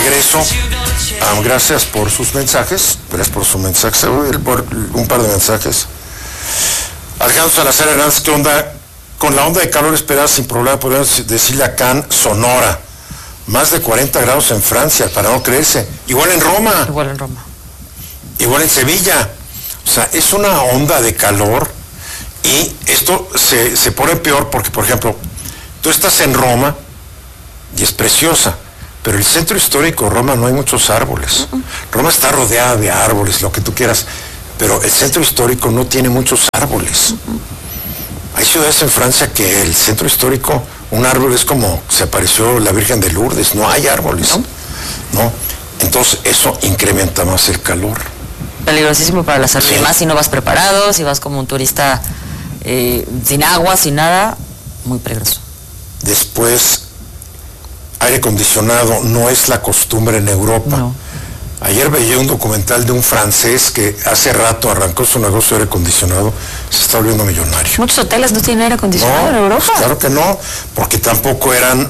Regreso. Gracias por sus mensajes. Gracias por su mensaje. Por un par de mensajes. Alejandro Salazar Hernández, ¿qué onda? Con la onda de calor esperada sin problema, podemos decirle acá en Sonora. Más de 40 grados en Francia, para no creerse. Igual en Roma. Igual en Roma. Igual en Sevilla. O sea, es una onda de calor y esto se pone peor porque, por ejemplo, tú estás en Roma y es preciosa, pero el centro histórico de Roma no hay muchos árboles. Roma está rodeada de árboles, lo que tú quieras, pero el centro histórico no tiene muchos árboles. Hay ciudades en Francia que el centro histórico, un árbol es como se apareció la Virgen de Lourdes, no hay árboles. No. Entonces eso incrementa más el calor. Peligrosísimo para la salud, Sí. más si no vas preparado, si vas como un turista sin agua, sin nada, muy peligroso. Después, aire acondicionado no es la costumbre en Europa. No. Ayer veía un documental de un francés que hace rato arrancó su negocio de aire acondicionado, se está volviendo millonario. Muchos hoteles no tienen aire acondicionado en Europa. Pues claro que no, porque tampoco eran...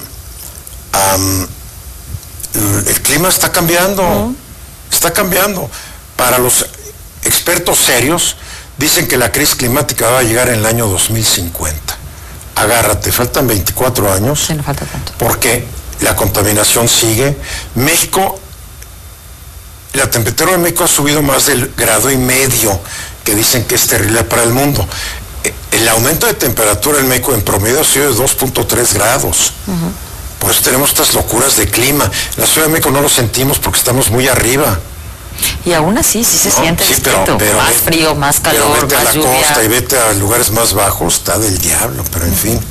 el clima está cambiando, está cambiando. Para los expertos serios, dicen que la crisis climática va a llegar en el año 2050. Agárrate, faltan 24 años. Sí, no falta tanto. Porque la contaminación sigue. México, la temperatura de México ha subido más del 1,5 grados, que dicen que es terrible para el mundo. El aumento de temperatura en México en promedio ha sido de 2,3 grados. Por eso tenemos estas locuras de clima. En la Ciudad de México no lo sentimos porque estamos muy arriba. Y aún así sí se siente Sí, distinto. Más frío, más calor, pero vete más a la lluvia. costa y vete a lugares más bajos, está del diablo, pero en fin.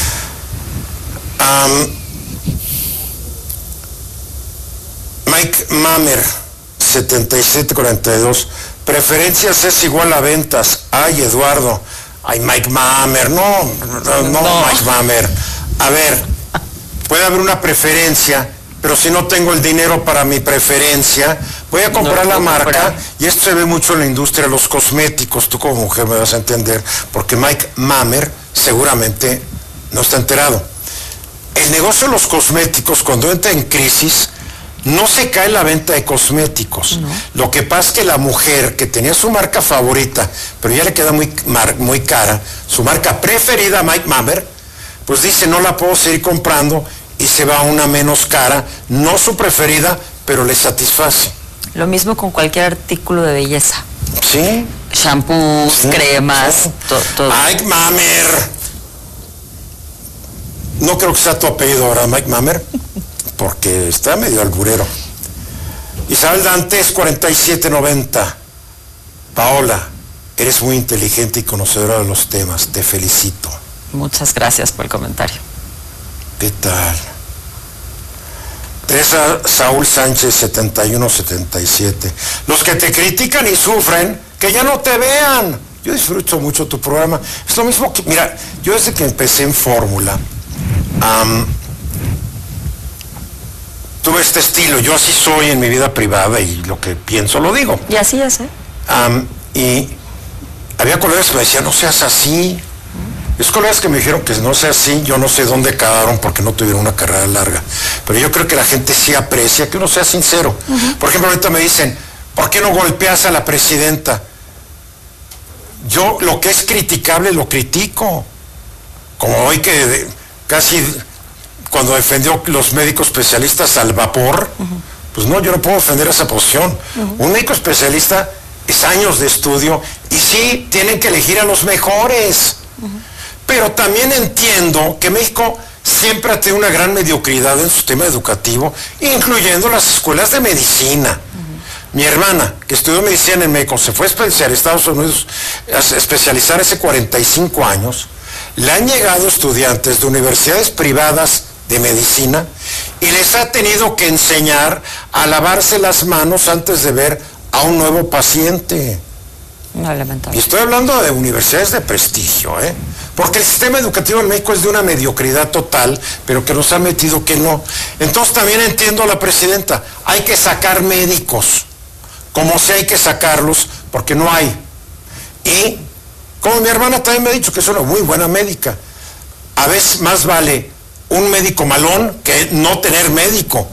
Mike Mamer, 7742. Preferencias es igual a ventas. Ay, Eduardo. Ay, Mike Mamer. No. Mike Mamer. A ver, puede haber una preferencia, pero si no tengo el dinero para mi preferencia, voy a comprar la marca, y esto se ve mucho en la industria de los cosméticos, tú como mujer me vas a entender, porque Mike Mamer seguramente no está enterado. El negocio de los cosméticos, cuando entra en crisis, no se cae la venta de cosméticos. Lo que pasa es que la mujer que tenía su marca favorita, pero ya le queda muy cara, su marca preferida, Mike Mamer, pues dice, no la puedo seguir comprando, y se va a una menos cara, no su preferida, pero le satisface. Lo mismo con cualquier artículo de belleza. ¿Sí? Shampoos, cremas, sí. todo. Mike Mamer. No creo que sea tu apellido ahora, Mike Mamer, porque está medio alburero. Isabel Dantes, 4790. Paola, eres muy inteligente y conocedora de los temas, te felicito. Muchas gracias por el comentario. ¿Qué tal? Teresa Saúl Sánchez, 7177. Los que te critican y sufren, que ya no te vean. Yo disfruto mucho tu programa. Es lo mismo que, mira, yo desde que empecé en Fórmula, tuve este estilo. Yo así soy en mi vida privada y lo que pienso lo digo. Y así es, ¿eh? Y había colegas que me decían, no seas así. Los colegas que me dijeron que no sea así, yo no sé dónde quedaron porque no tuvieron una carrera larga. Pero yo creo que la gente sí aprecia que uno sea sincero. Por ejemplo, ahorita me dicen, ¿por qué no golpeas a la presidenta? Yo lo que es criticable lo critico. Como hoy que casi cuando defendió los médicos especialistas al vapor, pues no, yo no puedo defender esa posición. Un médico especialista es años de estudio y sí, tienen que elegir a los mejores. Pero también entiendo que México siempre ha tenido una gran mediocridad en su sistema educativo, incluyendo las escuelas de medicina. Mi hermana, que estudió medicina en México, se fue a especializar en Estados Unidos, a especializar hace 45 años. Le han llegado estudiantes de universidades privadas de medicina y les ha tenido que enseñar a lavarse las manos antes de ver a un nuevo paciente. No, lamentable. Y estoy hablando de universidades de prestigio, porque el sistema educativo en México es de una mediocridad total, pero que nos ha metido que no. Entonces también entiendo a la presidenta, hay que sacar médicos, como si hay que sacarlos, porque no hay. Y como mi hermana también me ha dicho que es una muy buena médica, a veces más vale un médico malón que no tener médico.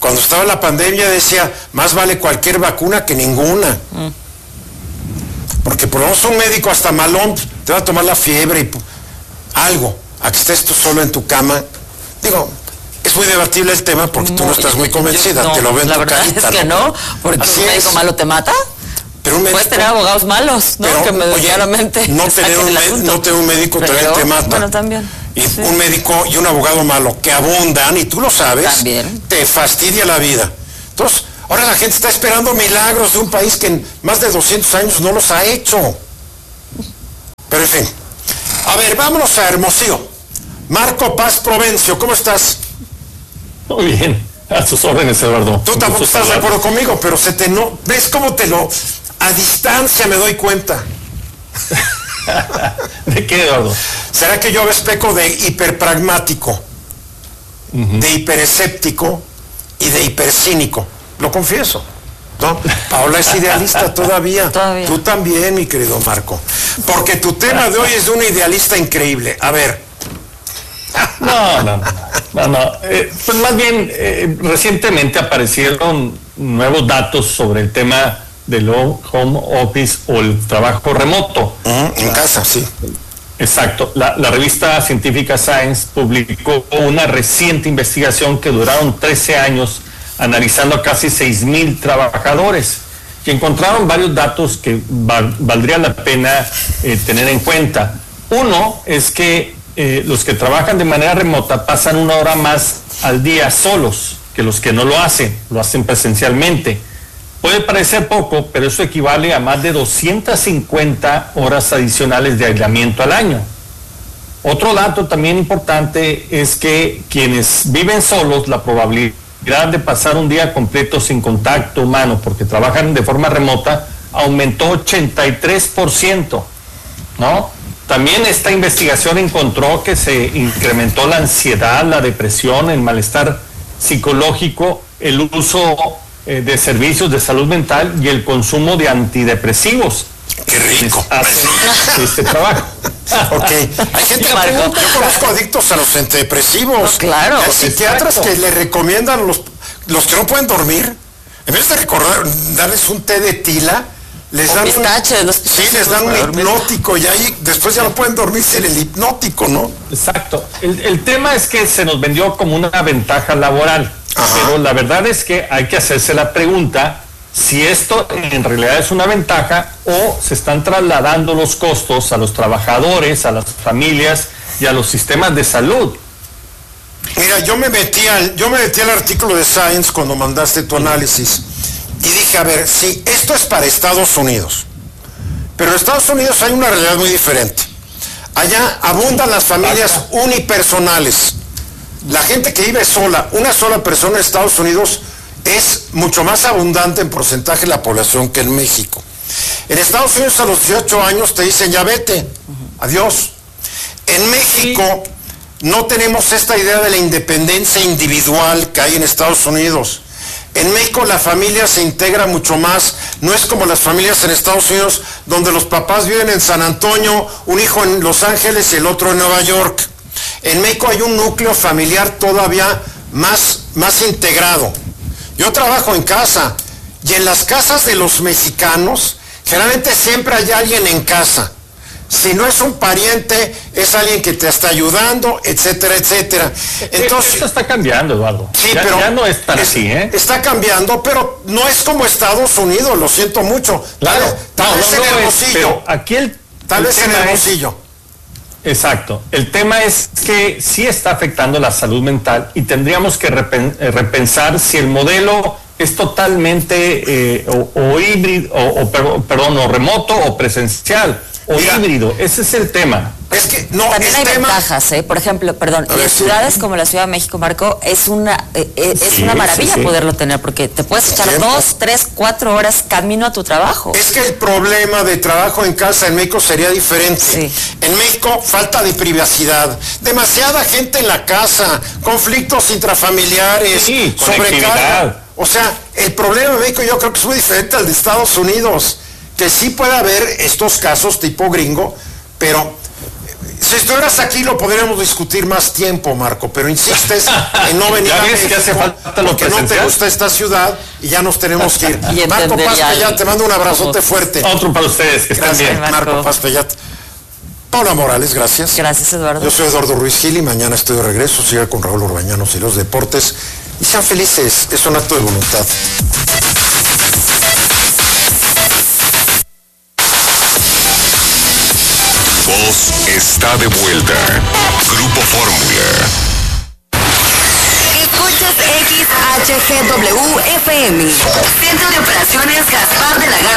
Cuando estaba la pandemia decía, más vale cualquier vacuna que ninguna. Porque por lo menos un médico hasta malón te va a tomar la fiebre y algo, a que estés tú solo en tu cama. Digo, es muy debatible el tema porque tú no estás muy convencida, te lo ven la tu verdad carita, es que no, porque Así un médico es. malo te mata. Pero un médico, puedes tener abogados malos, ¿no? pero, Que me oye, claramente no tener un médico pero, también te mata. Bueno, también. Y un médico y un abogado malo que abundan, y tú lo sabes, también. Te fastidia la vida. Entonces, ahora la gente está esperando milagros de un país que en más de 200 años no los ha hecho. Pero en fin. A ver, vámonos a Hermosillo. Marco Paz Provencio, ¿cómo estás? Muy bien, a sus órdenes, Eduardo. Tú tampoco estás de acuerdo conmigo, pero ¿ves cómo a distancia me doy cuenta? ¿De qué, Eduardo? ¿Será que yo a veces peco de hiperpragmático, de hiperescéptico y de hipercínico? Lo confieso, ¿no? Paola es idealista todavía. Tú también, mi querido Marco. Porque tu tema de hoy es de un idealista increíble. A ver. No. Pues más bien, recientemente aparecieron nuevos datos sobre el tema del home office o el trabajo remoto. En casa, sí. Exacto. La revista científica Science publicó una reciente investigación que duraron 13 años analizando a casi 6,000 trabajadores y encontraron varios datos que valdría la pena tener en cuenta. Uno es que los que trabajan de manera remota pasan 1 hora más al día solos que los que no lo hacen presencialmente. Puede parecer poco, pero eso equivale a más de 250 horas adicionales de aislamiento al año. Otro dato también importante es que quienes viven solos, la probabilidad de pasar un día completo sin contacto humano porque trabajan de forma remota aumentó 83%, ¿no? También esta investigación encontró que se incrementó la ansiedad, la depresión, el malestar psicológico, el uso de servicios de salud mental y el consumo de antidepresivos. ¡Qué rico! Hacen este trabajo. Ok. Hay gente que pregunta, yo conozco adictos a los antidepresivos. No, claro. Hay psiquiatras que le recomiendan los que no pueden dormir, en vez de darles un té de tila, les dan les dan un hipnótico y ahí después ya no pueden dormir sin el hipnótico, ¿no? Exacto. El tema es que se nos vendió como una ventaja laboral. Ajá. Pero la verdad es que hay que hacerse la pregunta si esto en realidad es una ventaja o se están trasladando los costos a los trabajadores, a las familias y a los sistemas de salud. Mira, yo me metí al artículo de Science cuando mandaste tu análisis y dije, a ver, si esto es para Estados Unidos, pero en Estados Unidos hay una realidad muy diferente. Allá abundan las familias unipersonales. La gente que vive sola, una sola persona en Estados Unidos es mucho más abundante en porcentaje de la población que en México. En Estados Unidos a los 18 años te dicen ya vete, adiós. En México no tenemos esta idea de la independencia individual que hay en Estados Unidos. En México la familia se integra mucho más, no es como las familias en Estados Unidos donde los papás viven en San Antonio, un hijo en Los Ángeles y el otro en Nueva York. En México hay un núcleo familiar todavía más integrado. Yo trabajo en casa y en las casas de los mexicanos generalmente siempre hay alguien en casa. Si no es un pariente, es alguien que te está ayudando, etcétera, etcétera. Entonces, esto está cambiando, Eduardo. Sí, pero ya no es tan así, ¿eh? Está cambiando, pero no es como Estados Unidos, lo siento mucho. Claro, tal vez en Hermosillo. Aquí tal vez en Hermosillo. Exacto. El tema es que sí está afectando la salud mental y tendríamos que repensar si el modelo es totalmente o híbrido, o remoto o presencial. O híbrido, ese es el tema. Es que no, también hay ventajas, por ejemplo, en ciudades como la Ciudad de México, Marco, es una maravilla poderlo tener, porque te puedes echar 2, 3, 4 horas camino a tu trabajo. Es que el problema de trabajo en casa en México sería diferente. Sí. En México, falta de privacidad, demasiada gente en la casa, conflictos intrafamiliares, sobrecarga. O sea, el problema de México yo creo que es muy diferente al de Estados Unidos, que sí puede haber estos casos tipo gringo, pero Si estuvieras aquí lo podríamos discutir más tiempo, Marco, pero insistes en no venir a México que hace falta porque no te gusta esta ciudad y ya nos tenemos que ir. Marco Paz Pellat, te mando un abrazote fuerte. Otro para ustedes, que estén bien. Marco Paz Pellat. Paula Morales, gracias. Gracias, Eduardo. Yo soy Eduardo Ruiz Gil y mañana estoy de regreso. Siga con Raúl Orbañanos y los deportes. Y sean felices, es un acto de voluntad. Voz está de vuelta. Grupo Fórmula. Escuchas XHGW FM. Centro de Operaciones Gaspar de la Garza.